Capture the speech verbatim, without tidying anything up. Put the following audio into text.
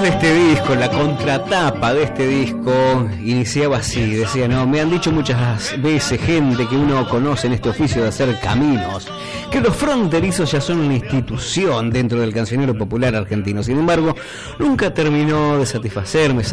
de este disco, la contratapa de este disco, iniciaba así, decía, no, me han dicho muchas veces gente que uno conoce en este oficio de hacer caminos, que los fronterizos ya son una institución dentro del cancionero popular argentino. Sin embargo, nunca terminó de satisfacerme